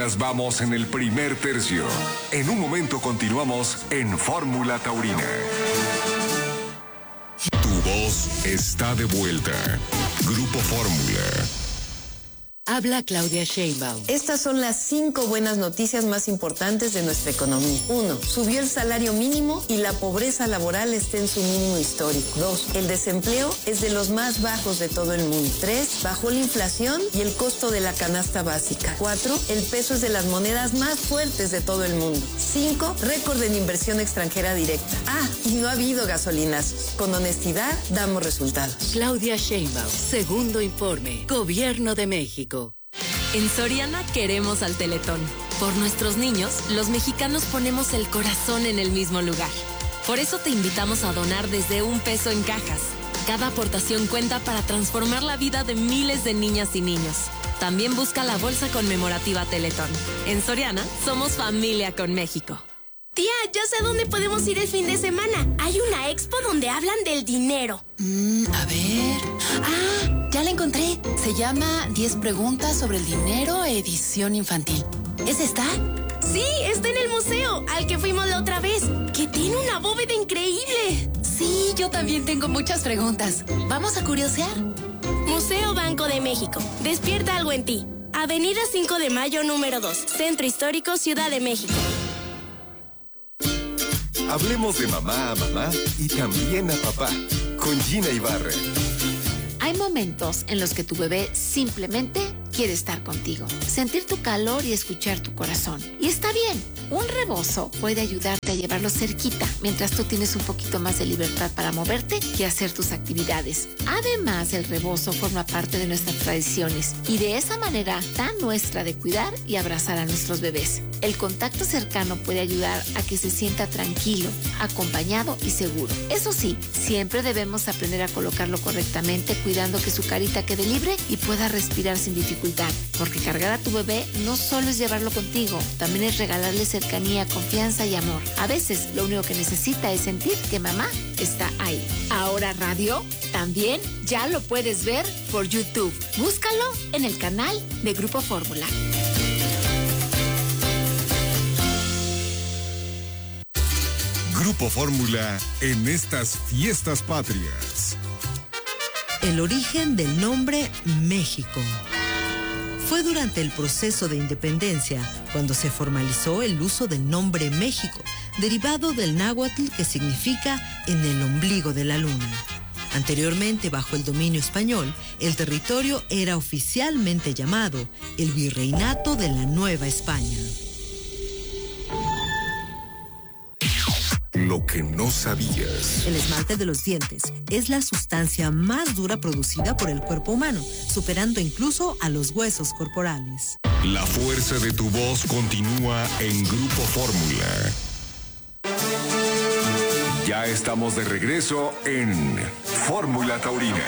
Apenas vamos en el primer tercio. En un momento continuamos en Fórmula Taurina. Tu voz está de vuelta. Grupo Fórmula. Habla Claudia Sheinbaum. Estas son las 5 buenas noticias más importantes de nuestra economía. 1. Subió el salario mínimo y la pobreza laboral está en su mínimo histórico. 2. El desempleo es de los más bajos de todo el mundo. 3. Bajó la inflación y el costo de la canasta básica. 4. El peso es de las monedas más fuertes de todo el mundo. 5. Récord en inversión extranjera directa. Y no ha habido gasolinazos. Con honestidad damos resultados. Claudia Sheinbaum. Segundo informe. Gobierno de México. En Soriana queremos al Teletón. Por nuestros niños, los mexicanos ponemos el corazón en el mismo lugar. Por eso te invitamos a donar desde $1 en cajas. Cada aportación cuenta para transformar la vida de miles de niñas y niños. También busca la bolsa conmemorativa Teletón. En Soriana, somos familia con México. Tía, ya sé dónde podemos ir el fin de semana. Hay una expo donde hablan del dinero. A ver... ya la encontré. Se llama 10 preguntas sobre el dinero, edición infantil. ¿Es esta? Sí, está en el museo, al que fuimos la otra vez, que tiene una bóveda increíble. Sí, yo también tengo muchas preguntas. ¿Vamos a curiosear? Museo Banco de México. Despierta algo en ti. Avenida 5 de Mayo, número 2. Centro Histórico, Ciudad de México. Hablemos de mamá a mamá y también a papá. Con Gina Ibarra. Hay momentos en los que tu bebé simplemente quiere estar contigo, sentir tu calor y escuchar tu corazón. Y está bien, un rebozo puede ayudarte a llevarlo cerquita mientras tú tienes un poquito más de libertad para moverte y hacer tus actividades. Además, el rebozo forma parte de nuestras tradiciones y de esa manera tan nuestra de cuidar y abrazar a nuestros bebés. El contacto cercano puede ayudar a que se sienta tranquilo, acompañado y seguro. Eso sí, siempre debemos aprender a colocarlo correctamente, cuidando que su carita quede libre y pueda respirar sin dificultad. Porque cargar a tu bebé no solo es llevarlo contigo, también es regalarle cercanía, confianza y amor. A veces lo único que necesita es sentir que mamá está ahí. Ahora radio también ya lo puedes ver por YouTube. Búscalo en el canal de Grupo Fórmula. Grupo Fórmula en estas fiestas patrias. El origen del nombre México. Fue durante el proceso de independencia cuando se formalizó el uso del nombre México, derivado del náhuatl que significa en el ombligo de la luna. Anteriormente, bajo el dominio español, el territorio era oficialmente llamado el Virreinato de la Nueva España. Lo que no sabías. El esmalte de los dientes es la sustancia más dura producida por el cuerpo humano, superando incluso a los huesos corporales. La fuerza de tu voz continúa en Grupo Fórmula. Ya estamos de regreso en Fórmula Taurina.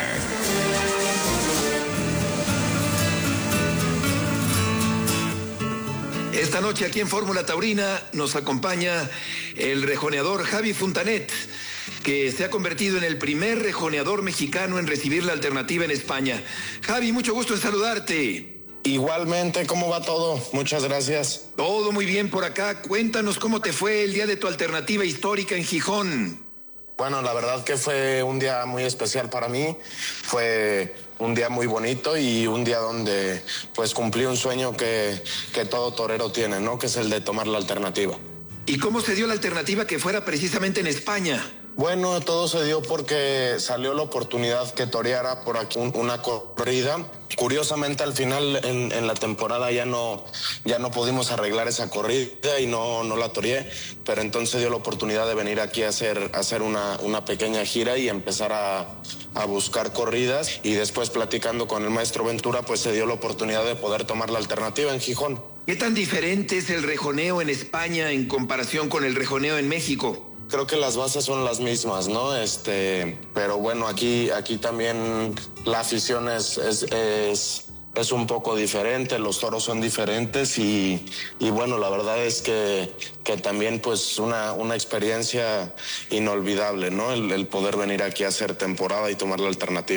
Esta noche aquí en Fórmula Taurina nos acompaña el rejoneador Javi Fontanet, que se ha convertido en el primer rejoneador mexicano en recibir la alternativa en España. Javi, mucho gusto en saludarte. Igualmente, ¿cómo va todo? Muchas gracias. Todo muy bien por acá. Cuéntanos cómo te fue el día de tu alternativa histórica en Gijón. Bueno, la verdad que fue un día muy especial para mí. Fue un día muy bonito y un día donde pues cumplí un sueño que todo torero tiene, ¿no? Que es el de tomar la alternativa. ¿Y cómo se dio la alternativa que fuera precisamente en España? Bueno, todo se dio porque salió la oportunidad que toreara por aquí una corrida. Curiosamente, al final en la temporada ya no pudimos arreglar esa corrida y no la toreé, pero entonces dio la oportunidad de venir aquí a hacer una pequeña gira y empezar a buscar corridas, y después platicando con el maestro Ventura pues se dio la oportunidad de poder tomar la alternativa en Gijón. ¿Qué tan diferente es el rejoneo en España en comparación con el rejoneo en México? Creo que las bases son las mismas, ¿no? Pero bueno, aquí también la afición es un poco diferente, los toros son diferentes y bueno, la verdad es que también pues una experiencia inolvidable, ¿no? El poder venir aquí a hacer temporada y tomar la alternativa.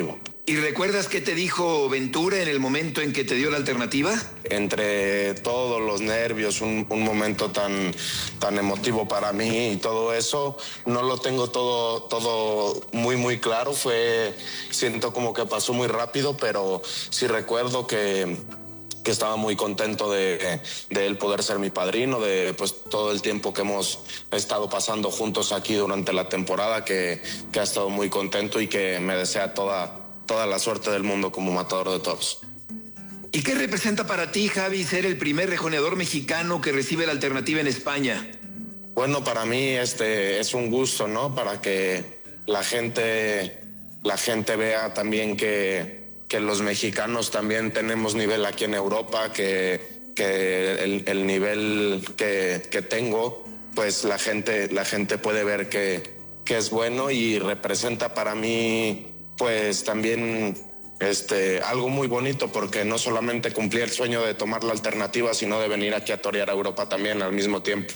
¿Y recuerdas qué te dijo Ventura en el momento en que te dio la alternativa? Entre todos los nervios, un momento tan emotivo para mí y todo eso, no lo tengo todo muy claro. Siento como que pasó muy rápido, pero sí recuerdo que estaba muy contento de él poder ser mi padrino, de pues todo el tiempo que hemos estado pasando juntos aquí durante la temporada, que ha estado muy contento y que me desea toda la suerte del mundo como matador de toros. ¿Y qué representa para ti, Javi, ser el primer rejoneador mexicano que recibe la alternativa en España? Bueno, para mí es un gusto, ¿no? Para que la gente vea también que los mexicanos también tenemos nivel aquí en Europa, que el nivel que tengo, pues la gente puede ver que es bueno, y representa para mí pues también algo muy bonito, porque no solamente cumplí el sueño de tomar la alternativa, sino de venir aquí a torear a Europa también al mismo tiempo.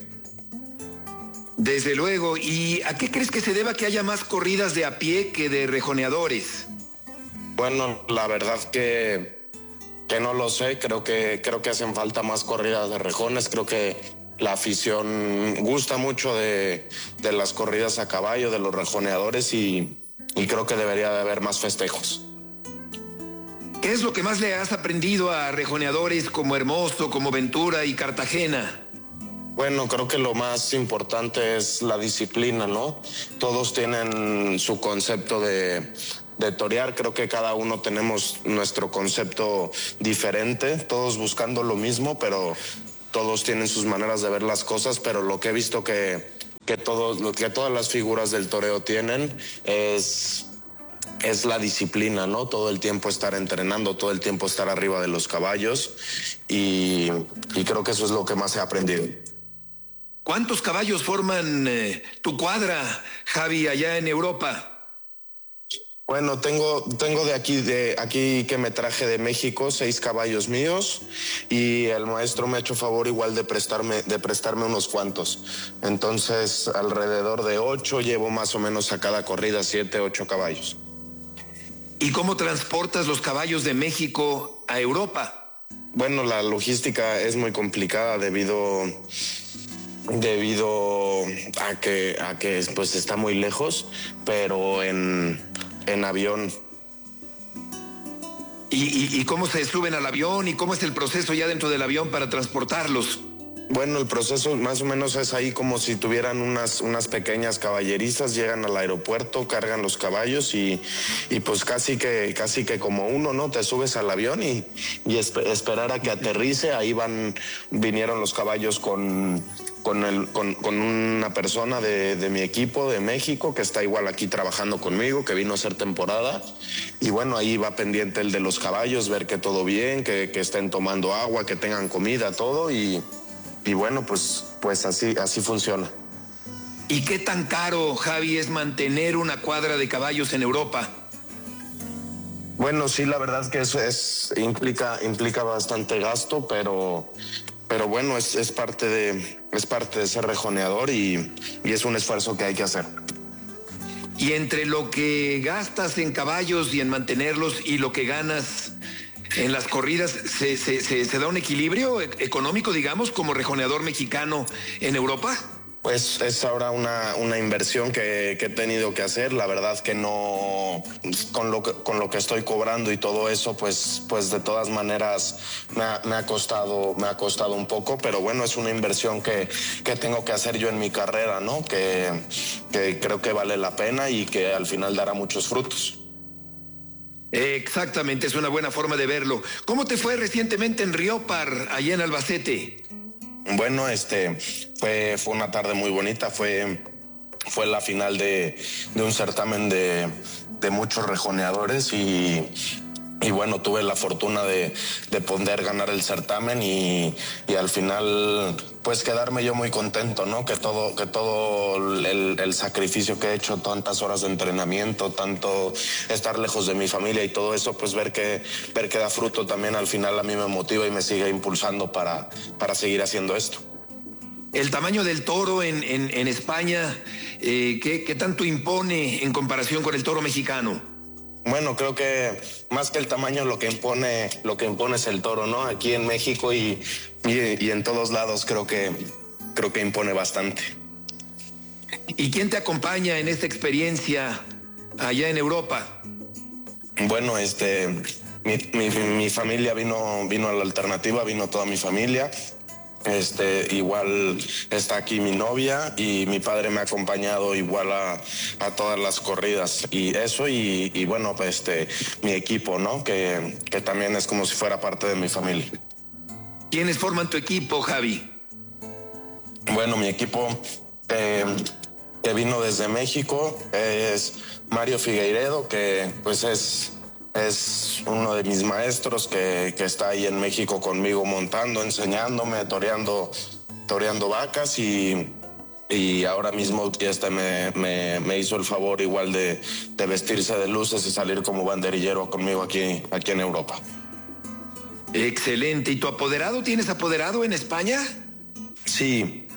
Desde luego. ¿Y a qué crees que se deba que haya más corridas de a pie que de rejoneadores? Bueno, la verdad que no lo sé. Creo que hacen falta más corridas de rejones. Creo que la afición gusta mucho de las corridas a caballo, de los rejoneadores, y creo que debería de haber más festejos. ¿Qué es lo que más le has aprendido a rejoneadores como Hermoso, como Ventura y Cartagena? Bueno, creo que lo más importante es la disciplina, ¿no? Todos tienen su concepto de torear. Creo que cada uno tenemos nuestro concepto diferente, todos buscando lo mismo, pero todos tienen sus maneras de ver las cosas. Pero lo que he visto que todas las figuras del toreo tienen es la disciplina, ¿no? Todo el tiempo estar entrenando, todo el tiempo estar arriba de los caballos, y creo que eso es lo que más he aprendido. ¿Cuántos caballos forman tu cuadra, Javi, allá en Europa? Bueno, tengo de aquí que me traje de México 6 caballos míos, y el maestro me ha hecho favor igual de prestarme unos cuantos. Entonces, alrededor de 8, llevo más o menos a cada corrida 7, 8 caballos. ¿Y cómo transportas los caballos de México a Europa? Bueno, la logística es muy complicada debido a que pues está muy lejos, pero en avión. ¿Y cómo se suben al avión? ¿Y cómo es el proceso ya dentro del avión para transportarlos? Bueno, el proceso más o menos es ahí como si tuvieran unas pequeñas caballerizas, llegan al aeropuerto, cargan los caballos y pues casi que como uno, ¿no? Te subes al avión y esperar a que aterrice. Ahí vinieron los caballos con una persona de mi equipo de México, que está igual aquí trabajando conmigo, que vino a hacer temporada, y bueno, ahí va pendiente el de los caballos, ver que todo bien, que estén tomando agua, que tengan comida, todo, y bueno, pues así funciona. ¿Y qué tan caro, Javi, es mantener una cuadra de caballos en Europa? Bueno, sí, la verdad que eso implica bastante gasto, pero bueno, es parte de ser rejoneador, y es un esfuerzo que hay que hacer. Y entre lo que gastas en caballos y en mantenerlos y lo que ganas en las corridas, ¿se da un equilibrio económico, digamos, como rejoneador mexicano en Europa? Pues es ahora una inversión que he tenido que hacer. La verdad que no, con lo que estoy cobrando y todo eso, pues de todas maneras me ha costado un poco, pero bueno, es una inversión que tengo que hacer yo en mi carrera, ¿no? Que creo que vale la pena y que al final dará muchos frutos. Exactamente, es una buena forma de verlo. ¿Cómo te fue recientemente en Riópar, allá en Albacete? Bueno, fue una tarde muy bonita. Fue la final de un certamen de muchos rejoneadores, y bueno, tuve la fortuna de poder ganar el certamen y al final pues quedarme yo muy contento, ¿no? Que todo el sacrificio que he hecho, tantas horas de entrenamiento, tanto estar lejos de mi familia y todo eso, pues ver que da fruto también al final a mí me motiva y me sigue impulsando para seguir haciendo esto. El tamaño del toro en España, ¿qué tanto impone en comparación con el toro mexicano? Bueno, creo que más que el tamaño lo que impone es el toro, ¿no? Aquí en México y en todos lados creo que impone bastante. ¿Y quién te acompaña en esta experiencia allá en Europa? Bueno, mi familia vino a la alternativa, vino toda mi familia. Igual está aquí mi novia y mi padre me ha acompañado igual a todas las corridas y eso y bueno, pues mi equipo, ¿no? Que también es como si fuera parte de mi familia. ¿Quiénes forman tu equipo, Javi? Bueno, mi equipo que vino desde México es Mario Figueiredo, que pues es uno de mis maestros que está ahí en México conmigo montando, enseñándome, toreando vacas y ahora mismo me hizo el favor igual de vestirse de luces y salir como banderillero conmigo aquí en Europa. Excelente. ¿Y tu apoderado? ¿Tienes apoderado en España? Sí,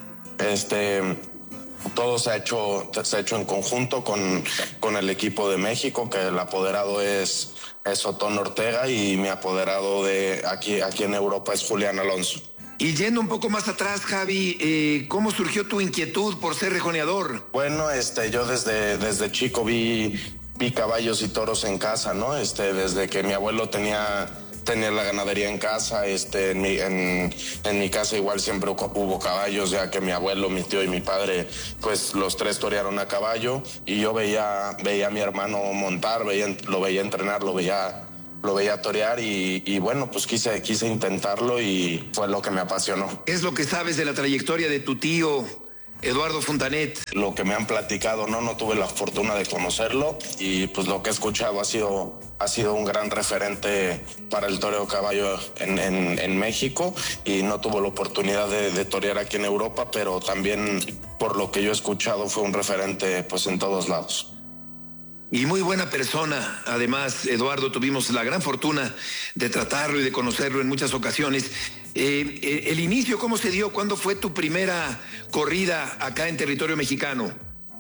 todo se ha hecho en conjunto con el equipo de México, que el apoderado es Otón Ortega y mi apoderado de aquí en Europa es Julián Alonso. Y yendo un poco más atrás, Javi, ¿cómo surgió tu inquietud por ser rejoneador? Bueno, yo desde chico vi caballos y toros en casa, ¿no? Desde que mi abuelo tenía la ganadería en casa, en mi casa igual siempre hubo caballos, ya que mi abuelo, mi tío y mi padre, pues los tres torearon a caballo y yo veía a mi hermano montar, lo veía entrenar, lo veía torear y bueno, pues quise intentarlo y fue lo que me apasionó. ¿Qué es lo que sabes de la trayectoria de tu tío Eduardo Fontanet? Lo que me han platicado, no tuve la fortuna de conocerlo y pues lo que he escuchado ha sido un gran referente para el toreo caballo en México y no tuvo la oportunidad de torear aquí en Europa, pero también por lo que yo he escuchado fue un referente pues en todos lados. Y muy buena persona. Además, Eduardo, tuvimos la gran fortuna de tratarlo y de conocerlo en muchas ocasiones. El inicio, ¿cómo se dio? ¿Cuándo fue tu primera corrida acá en territorio mexicano?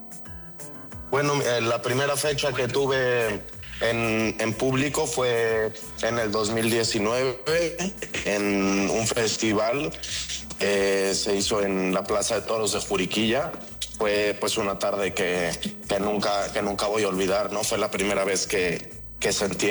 Bueno, la primera fecha que tuve en público fue en el 2019, en un festival se hizo en la Plaza de Toros de Juriquilla. Fue pues una tarde que nunca voy a olvidar, ¿no? Fue la primera vez que sentí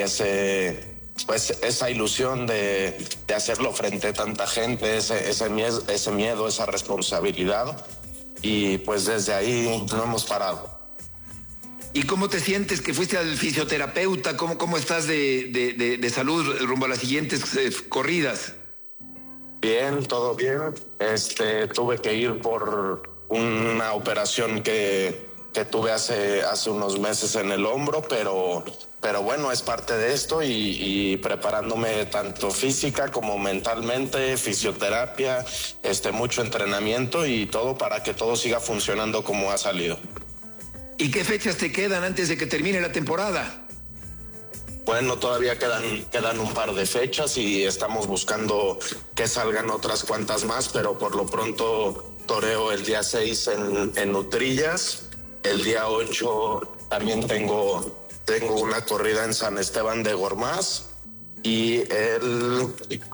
esa ilusión de hacerlo frente a tanta gente, ese miedo, esa responsabilidad. Y pues desde ahí no hemos parado. ¿Y cómo te sientes que fuiste al fisioterapeuta? ¿Cómo estás de salud rumbo a las siguientes corridas? Bien, todo bien. Tuve que ir por una operación que tuve hace unos meses en el hombro, pero bueno, es parte de esto y preparándome tanto física como mentalmente, fisioterapia, mucho entrenamiento y todo para que todo siga funcionando como ha salido. ¿Y qué fechas te quedan antes de que termine la temporada? Bueno, todavía quedan un par de fechas y estamos buscando que salgan otras cuantas más, pero por lo pronto toreo el día 6 en Utrillas. El día 8 también tengo una corrida en San Esteban de Gormaz y el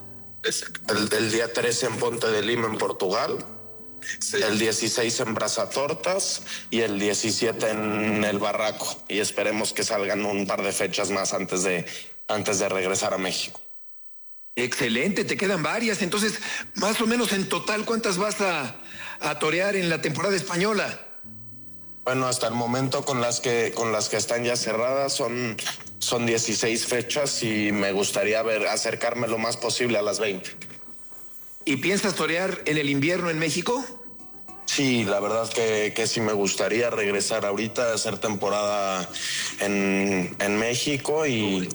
día 13 en Ponte de Lima, en Portugal. Sí. El 16 en Brazatortas y el 17 en El Barraco. Y esperemos que salgan un par de fechas más antes de regresar a México. Excelente, te quedan varias. Entonces, más o menos en total, ¿cuántas vas a torear en la temporada española? Bueno, hasta el momento con las que están ya cerradas son 16 fechas y me gustaría acercarme lo más posible a las 20. ¿Y piensas torear en el invierno en México? Sí, la verdad que sí me gustaría regresar ahorita a hacer temporada en México y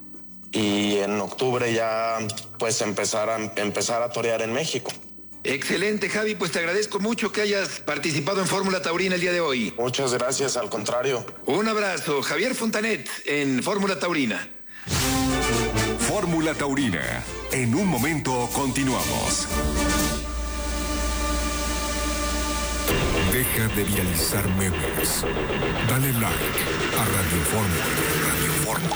en octubre ya pues empezar a torear en México. Excelente, Javi, pues te agradezco mucho que hayas participado en Fórmula Taurina el día de hoy. Muchas gracias, al contrario. Un abrazo, Javier Fontanet en Fórmula Taurina. Fórmula Taurina. En un momento continuamos. Deja de viralizar memes. Dale like a Radio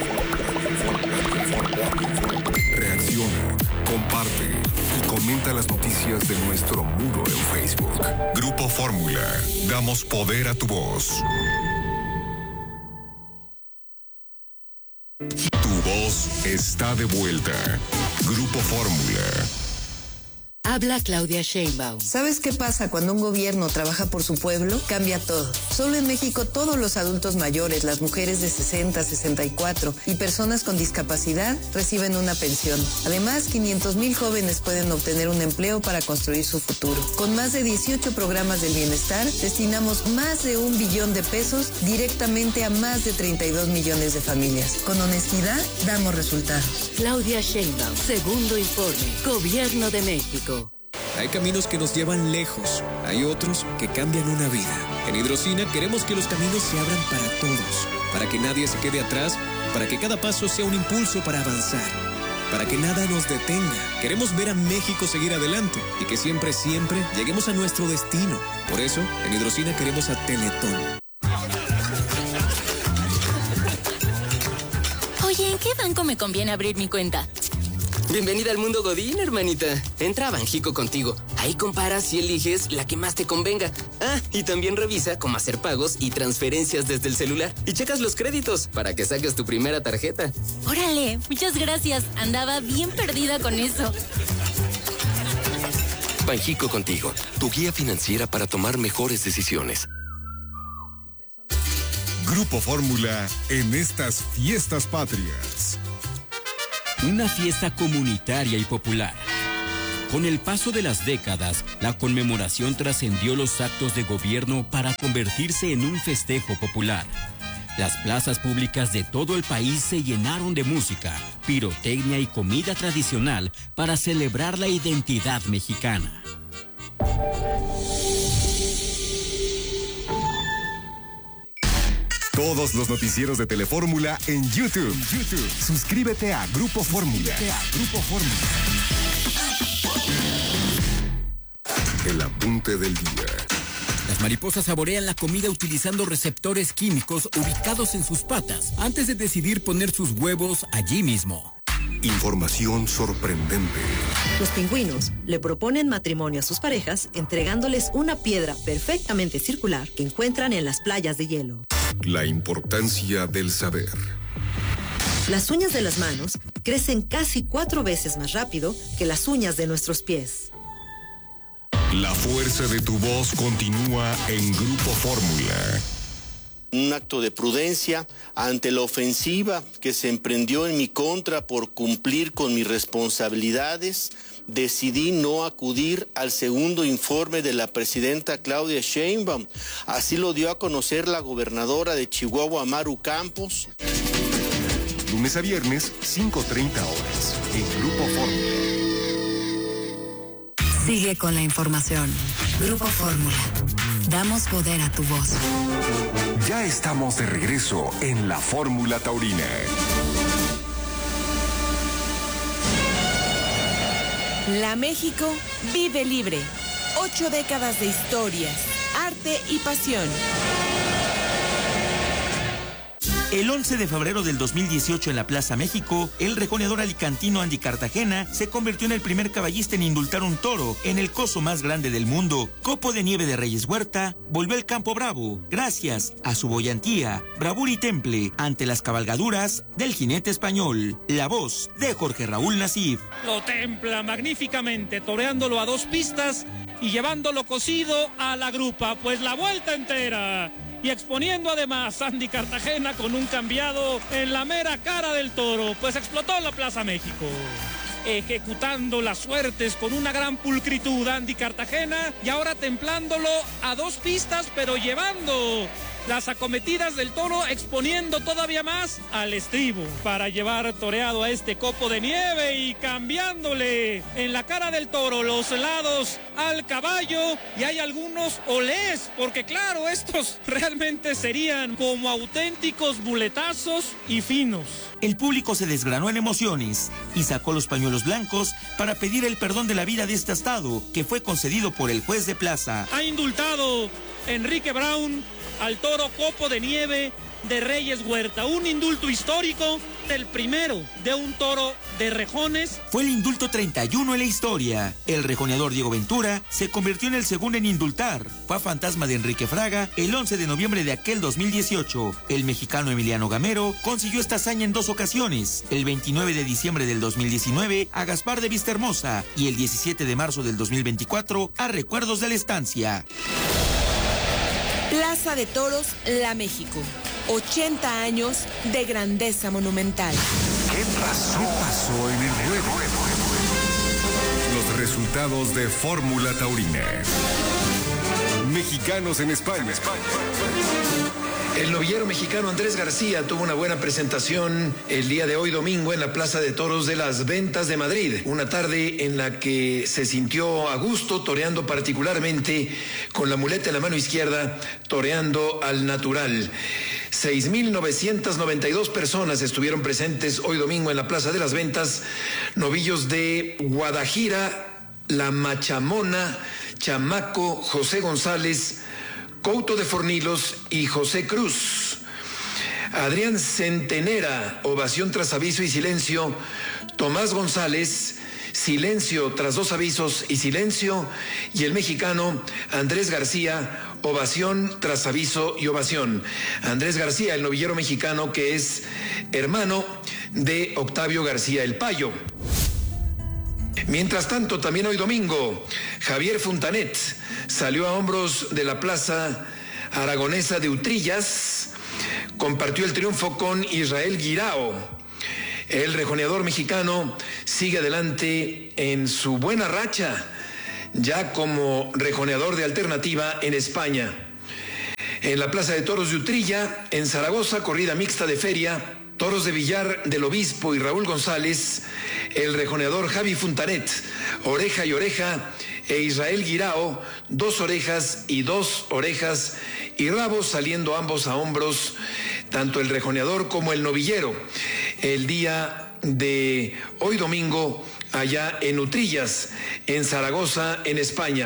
Fórmula. Reacciona, comparte y comenta las noticias de nuestro muro en Facebook. Grupo Fórmula. Damos poder a tu voz. Tu voz está de vuelta. Grupo Fórmula. Habla Claudia Sheinbaum. ¿Sabes qué pasa cuando un gobierno trabaja por su pueblo? Cambia todo. Solo en México todos los adultos mayores, las mujeres de 60, 64 y personas con discapacidad reciben una pensión. Además, 500,000 jóvenes pueden obtener un empleo para construir su futuro. Con más de 18 programas del bienestar, destinamos más de 1 billón de pesos directamente a más de 32 millones de familias. Con honestidad, damos resultados. Claudia Sheinbaum, segundo informe, Gobierno de México. Hay caminos que nos llevan lejos, hay otros que cambian una vida. En Hidrocina queremos que los caminos se abran para todos, para que nadie se quede atrás, para que cada paso sea un impulso para avanzar, para que nada nos detenga. Queremos ver a México seguir adelante y que siempre lleguemos a nuestro destino. Por eso, en Hidrocina queremos a Teletón. Oye, ¿en qué banco me conviene abrir mi cuenta? Bienvenida al mundo Godín, hermanita. Entra a Banjico contigo. Ahí comparas y eliges la que más te convenga. Ah, y también revisa cómo hacer pagos y transferencias desde el celular. Y checas los créditos para que saques tu primera tarjeta. Órale, muchas gracias. Andaba bien perdida con eso. Banjico contigo, tu guía financiera para tomar mejores decisiones. Grupo Fórmula en estas fiestas patrias. Una fiesta comunitaria y popular. Con el paso de las décadas, la conmemoración trascendió los actos de gobierno para convertirse en un festejo popular. Las plazas públicas de todo el país se llenaron de música, pirotecnia y comida tradicional para celebrar la identidad mexicana. Todos los noticieros de Telefórmula en YouTube. Suscríbete a Grupo Fórmula. El apunte del día. Las mariposas saborean la comida utilizando receptores químicos ubicados en sus patas antes de decidir poner sus huevos allí mismo. Información sorprendente. Los pingüinos le proponen matrimonio a sus parejas entregándoles una piedra perfectamente circular que encuentran en las playas de hielo. La importancia del saber. Las uñas de las manos crecen casi 4 veces más rápido que las uñas de nuestros pies. La fuerza de tu voz continúa en Grupo Fórmula. Un acto de prudencia ante la ofensiva que se emprendió en mi contra por cumplir con mis responsabilidades, decidí no acudir al segundo informe de la presidenta Claudia Sheinbaum. Así lo dio a conocer la gobernadora de Chihuahua, Maru Campos. Lunes a viernes, 5:30 horas, en Grupo Fórmula. Sigue con la información. Grupo Fórmula. Damos poder a tu voz. Ya estamos de regreso en la Fórmula Taurina. La México vive libre. 8 décadas de historias, arte y pasión. El 11 de febrero del 2018 en la Plaza México, el rejoneador alicantino Andy Cartagena se convirtió en el primer caballista en indultar un toro en el coso más grande del mundo. Copo de Nieve de Reyes Huerta volvió al campo bravo gracias a su boyantía, bravura y temple ante las cabalgaduras del jinete español. La voz de Jorge Raúl Nasif. Lo templa magníficamente, toreándolo a 2 pistas y llevándolo cosido a la grupa, pues la vuelta entera. Y exponiendo además Andy Cartagena con un cambiado en la mera cara del toro, pues explotó la Plaza México. Ejecutando las suertes con una gran pulcritud Andy Cartagena y ahora templándolo a 2 pistas, pero llevando las acometidas del toro exponiendo todavía más al estribo para llevar toreado a este copo de nieve y cambiándole en la cara del toro los lados al caballo, y hay algunos olés, porque claro, estos realmente serían como auténticos muletazos y finos. El público se desgranó en emociones y sacó los pañuelos blancos para pedir el perdón de la vida de este estado, que fue concedido por el juez de plaza. Ha indultado Enrique Brown al toro copo de nieve de Reyes Huerta, un indulto histórico, el primero de un toro de rejones. Fue el indulto 31 en la historia. El rejoneador Diego Ventura se convirtió en el segundo en indultar. Fue a fantasma de Enrique Fraga el 11 de noviembre de aquel 2018. El mexicano Emiliano Gamero consiguió esta hazaña en 2 ocasiones. El 29 de diciembre del 2019 a Gaspar de Vistahermosa y el 17 de marzo del 2024 a Recuerdos de la Estancia. Plaza de Toros, La México. 80 años de grandeza monumental. ¿Qué pasó en el ruedo? Los resultados de Fórmula Taurina. Mexicanos en España. El novillero mexicano Andrés García tuvo una buena presentación el día de hoy domingo en la Plaza de Toros de las Ventas de Madrid. Una tarde en la que se sintió a gusto toreando, particularmente con la muleta en la mano izquierda, toreando al natural. 6,992 personas estuvieron presentes hoy domingo en la Plaza de las Ventas. Novillos de Guadajira, La Machamona, Chamaco, José González, Couto de Fornilos y José Cruz. Adrián Centenera, ovación tras aviso y silencio. Tomás González, silencio tras 2 avisos y silencio. Y el mexicano Andrés García, ovación tras aviso y ovación. Andrés García, el novillero mexicano que es hermano de Octavio García el Payo. Mientras tanto, también hoy domingo, Javier Fontanet salió a hombros de la Plaza Aragonesa de Utrillas, compartió el triunfo con Israel Guirao. El rejoneador mexicano sigue adelante en su buena racha, ya como rejoneador de alternativa en España. En la Plaza de Toros de Utrilla, en Zaragoza, corrida mixta de feria, toros de Villar del Obispo y Raúl González, el rejoneador Javi Fontanet, oreja y oreja, e Israel Guirao, 2 orejas y 2 orejas, y rabos saliendo ambos a hombros, tanto el rejoneador como el novillero. El día de hoy domingo, allá en Utrillas, en Zaragoza, en España.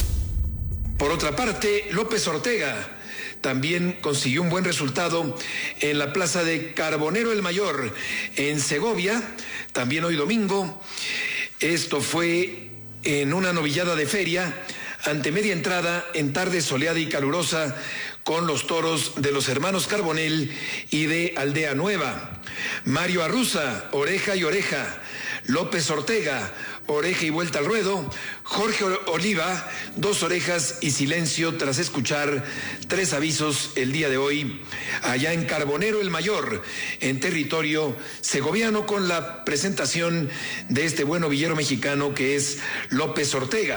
Por otra parte, López Ortega también consiguió un buen resultado en la Plaza de Carbonero el Mayor, en Segovia, también hoy domingo. Esto fue en una novillada de feria, ante media entrada, en tarde soleada y calurosa, con los toros de los hermanos Carbonell y de Aldea Nueva. Mario Arruza, oreja y oreja. López Ortega, oreja y vuelta al ruedo. Jorge Oliva, 2 orejas y silencio tras escuchar 3 avisos el día de hoy, allá en Carbonero el Mayor, en territorio segoviano, con la presentación de este buen novillero mexicano que es López Ortega.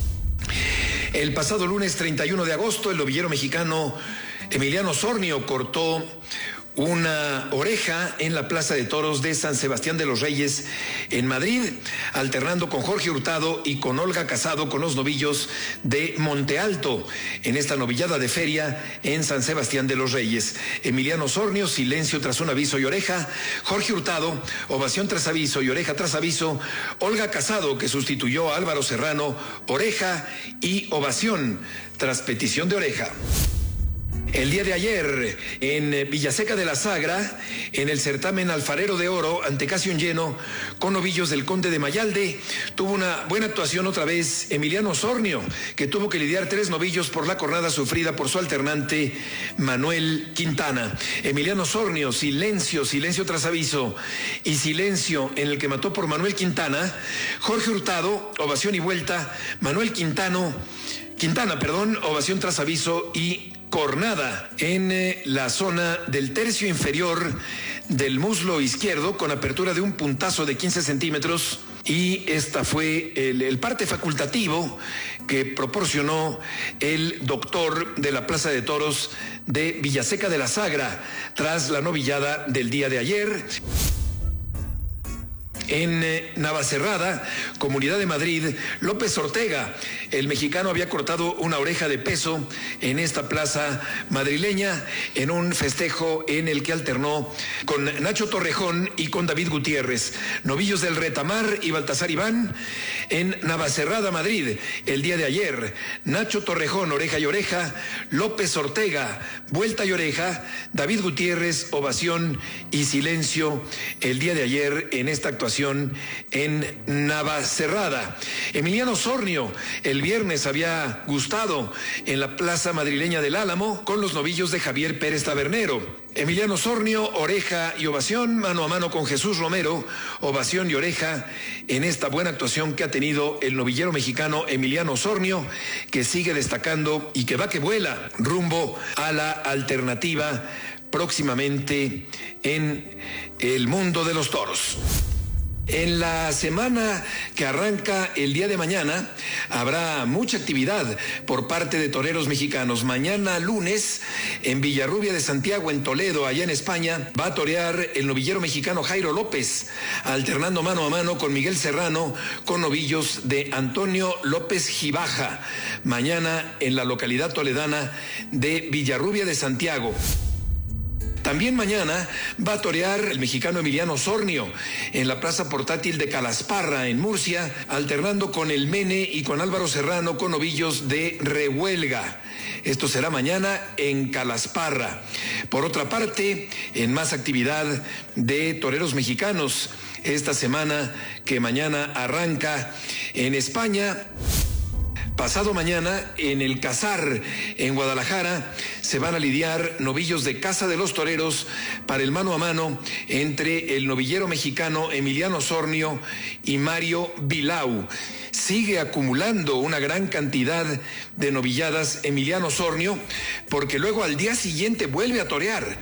El pasado lunes 31 de agosto, el novillero mexicano Emiliano Sornio cortó una oreja en la Plaza de Toros de San Sebastián de los Reyes en Madrid, alternando con Jorge Hurtado y con Olga Casado, con los novillos de Monte Alto, en esta novillada de feria en San Sebastián de los Reyes. Emiliano Sornio, silencio tras un aviso y oreja. Jorge Hurtado, ovación tras aviso y oreja tras aviso. Olga Casado, que sustituyó a Álvaro Serrano, oreja y ovación tras petición de oreja. El día de ayer, en Villaseca de la Sagra, en el certamen Alfarero de Oro, ante casi un lleno, con novillos del Conde de Mayalde, tuvo una buena actuación otra vez Emiliano Sornio, que tuvo que lidiar 3 novillos por la cornada sufrida por su alternante Manuel Quintana. Emiliano Sornio, silencio, silencio tras aviso, y silencio en el que mató por Manuel Quintana. Jorge Hurtado, ovación y vuelta. Manuel Quintana, ovación tras aviso y cornada en la zona del tercio inferior del muslo izquierdo, con apertura de un puntazo de 15 centímetros. Y esta fue el parte facultativo que proporcionó el doctor de la Plaza de Toros de Villaseca de la Sagra tras la novillada del día de ayer. En Navacerrada, Comunidad de Madrid, López Ortega, el mexicano, había cortado una oreja de peso en esta plaza madrileña en un festejo en el que alternó con Nacho Torrejón y con David Gutiérrez. Novillos del Retamar y Baltasar Iván en Navacerrada, Madrid, el día de ayer. Nacho Torrejón, oreja y oreja; López Ortega, vuelta y oreja; David Gutiérrez, ovación y silencio, el día de ayer en esta actuación en Navacerrada. Emiliano Sornio, el viernes había gustado en la plaza madrileña del Álamo con los novillos de Javier Pérez Tabernero. Emiliano Sornio, oreja y ovación; mano a mano con Jesús Romero, ovación y oreja en esta buena actuación que ha tenido el novillero mexicano Emiliano Sornio, que sigue destacando y que va que vuela rumbo a la alternativa próximamente en el mundo de los toros. En la semana que arranca el día de mañana habrá mucha actividad por parte de toreros mexicanos. Mañana lunes en Villarrubia de Santiago, en Toledo, allá en España, va a torear el novillero mexicano Jairo López, alternando mano a mano con Miguel Serrano, con novillos de Antonio López Gibaja, mañana en la localidad toledana de Villarrubia de Santiago. También mañana va a torear el mexicano Emiliano Sornio en la Plaza Portátil de Calasparra, en Murcia, alternando con el Mene y con Álvaro Serrano, con novillos de Rehuelga. Esto será mañana en Calasparra. Por otra parte, en más actividad de toreros mexicanos, esta semana que mañana arranca en España, pasado mañana en el Casar, en Guadalajara, se van a lidiar novillos de Casa de los Toreros para el mano a mano entre el novillero mexicano Emiliano Sornio y Mario Vilau. Sigue acumulando una gran cantidad de novilladas Emiliano Sornio, porque luego al día siguiente vuelve a torear.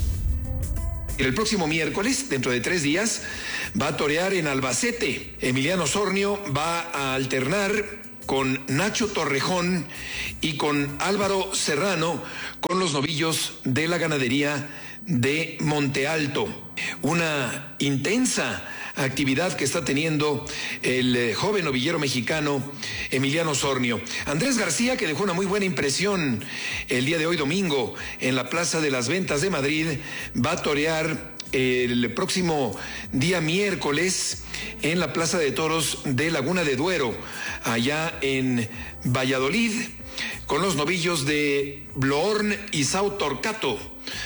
El próximo miércoles, dentro de 3 días, va a torear en Albacete. Emiliano Sornio va a alternar con Nacho Torrejón y con Álvaro Serrano, con los novillos de la ganadería de Monte Alto. Una intensa actividad que está teniendo el joven novillero mexicano Emiliano Sornio. Andrés García, que dejó una muy buena impresión el día de hoy domingo en la Plaza de las Ventas de Madrid, va a torear el próximo día miércoles en la Plaza de Toros de Laguna de Duero, allá en Valladolid, con los novillos de Bloorn y Sao Torcato.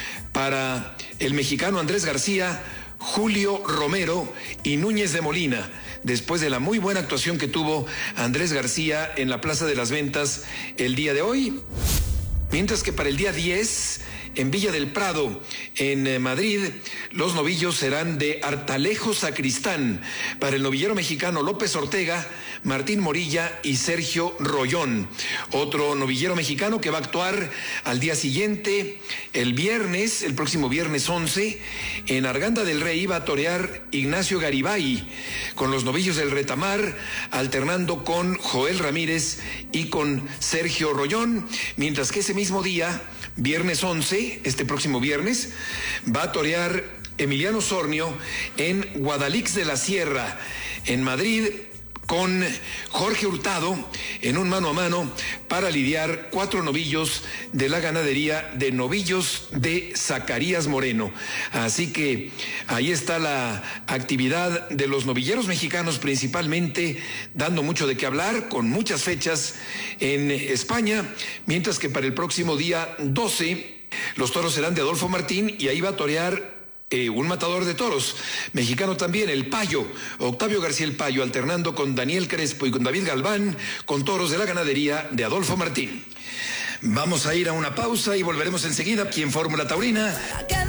Para el mexicano Andrés García, Julio Romero y Núñez de Molina, después de la muy buena actuación que tuvo Andrés García en la Plaza de las Ventas el día de hoy. Mientras que para el día 10, en Villa del Prado, en Madrid, los novillos serán de Artalejo Sacristán, para el novillero mexicano López Ortega, Martín Morilla y Sergio Rollón. Otro novillero mexicano que va a actuar al día siguiente, el viernes, el próximo viernes 11, en Arganda del Rey, va a torear Ignacio Garibay, con los novillos del Retamar, alternando con Joel Ramírez y con Sergio Rollón, mientras que ese mismo día, viernes 11, este próximo viernes, va a torear Emiliano Sornio en Guadalix de la Sierra, en Madrid, con Jorge Hurtado en un mano a mano para lidiar 4 novillos de la ganadería de novillos de Zacarías Moreno. Así que ahí está la actividad de los novilleros mexicanos, principalmente dando mucho de qué hablar, con muchas fechas en España, mientras que para el próximo día 12 los toros serán de Adolfo Martín y ahí va a torear un matador de toros mexicano también, el Payo, Octavio García el Payo, alternando con Daniel Crespo y con David Galván, con toros de la ganadería de Adolfo Martín. Vamos a ir a una pausa y volveremos enseguida aquí en Fórmula Taurina.